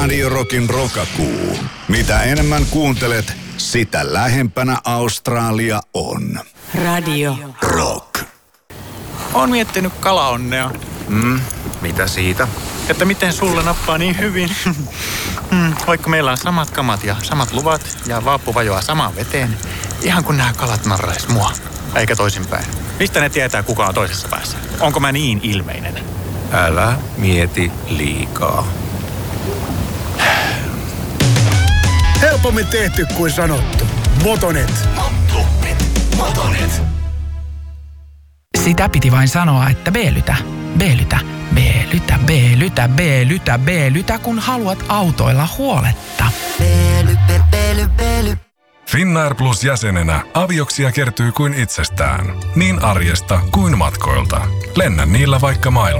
Radio Rockin rokakuu. Mitä enemmän kuuntelet, sitä lähempänä Australia on. Radio Rock. Oon miettinyt kalaonnea. Mitä siitä? Että miten sulle nappaa niin hyvin. Vaikka meillä on samat kamat ja samat luvat ja vaappu vajoaa samaan veteen. Ihan kun nämä kalat narrais mua. Eikä toisinpäin. Mistä ne tietää, kuka on toisessa päässä? Onko mä niin ilmeinen? Älä mieti liikaa. Helpommin tehty kuin sanottu. Motonet. Motonet. Sitä piti vain sanoa, että B-lytä, B-lytä, B-lytä, B-lytä, B-lytä, B-lytä, kun haluat autoilla huoletta. Finnair Plus -jäsenenä avioksia kertyy kuin itsestään. Niin arjesta kuin matkoilta. Lennä niillä vaikka maailmaan.